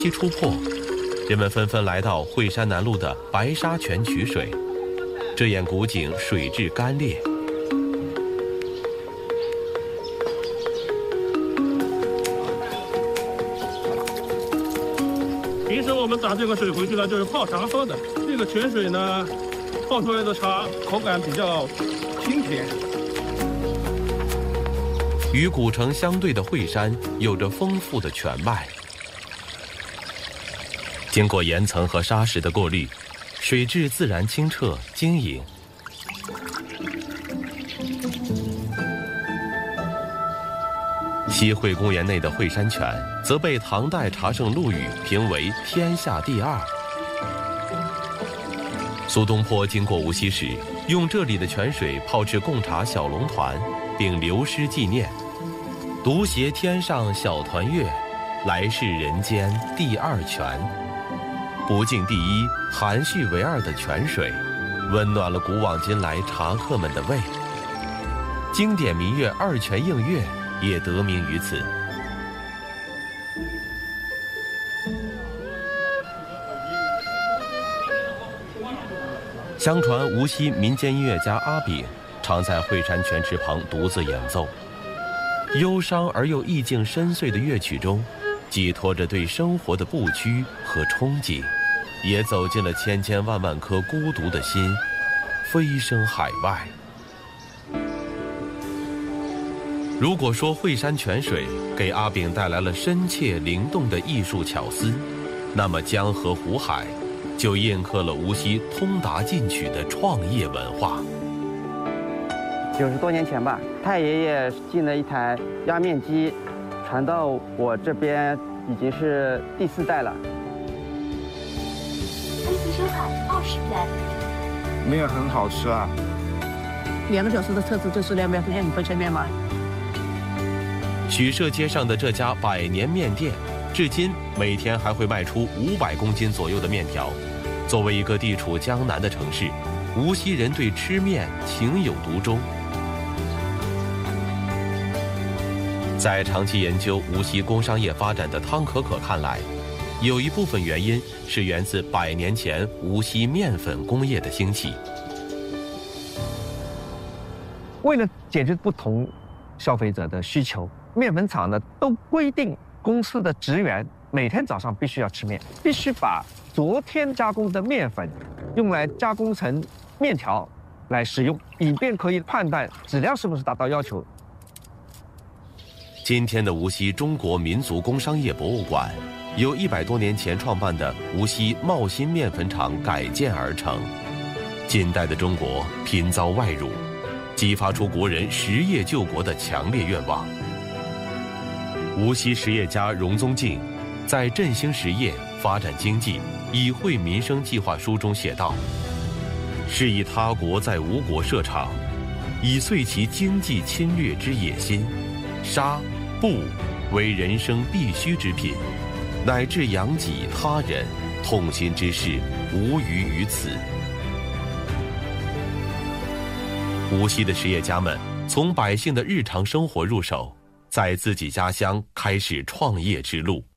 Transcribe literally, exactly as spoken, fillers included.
期初破，人们纷纷来到惠山南路的白沙泉取水，这眼古井水质干裂。 平时我们打这个水回去呢，就是泡茶喝的。这个泉水呢，泡出来的茶口感比较清甜。 与古城相对的惠山有着丰富的泉脉。经过岩层和沙石的过滤，水质自然清澈晶莹。西惠公园内的惠山泉则被唐代茶圣陆羽评为天下第二。苏东坡经过无锡时，用这里的泉水泡制贡茶小龙团，并留诗纪念：独携天上小团月，来世人间第二泉。不尽第一，含蓄为二的泉水，温暖了古往今来茶客们的胃。经典民乐《二泉映月》也得名于此。相传无锡民间音乐家阿炳常在惠山泉池旁独自演奏，忧伤而又意境深邃的乐曲中，寄托着对生活的不屈和憧憬，也走进了千千万万颗孤独的心，飞升海外。如果说惠山泉水给阿炳带来了深切灵动的艺术巧思，那么江河湖海就印刻了无锡通达进取的创业文化。 九十多年前吧，太爷爷进了一台压面机，传到我这边已经是第四代了。 微信收款二十元。 面很好吃啊！ 两个小时的车子就是两百块钱一块钱面嘛。 许社街上的这家百年面店，至今每天还会卖出五百公斤左右的面条。作为一个地处江南的城市，无锡人对吃面情有独钟。在长期研究无锡工商业发展的汤可可看来，有一部分原因是源自百年前无锡面粉工业的兴起。 为了解决不同消费者的需求，面粉厂呢都规定公司的职员每天早上必须要吃面，必须把昨天加工的面粉用来加工成面条来使用，以便可以判断质量是不是达到要求。 今天的无锡中国民族工商业博物馆，由一百多年前创办的无锡茂新面粉厂改建而成。近代的中国频遭外辱，激发出国人实业救国的强烈愿望。无锡实业家荣宗敬在《振兴实业、发展经济、以惠民生计划书》中写道：“是以他国在吴国设厂，以遂其经济侵略之野心，纱、布为人生必需之品，乃至养己他人，痛心之事无余于此。”无锡的实业家们从百姓的日常生活入手，在自己家乡开始创业之路。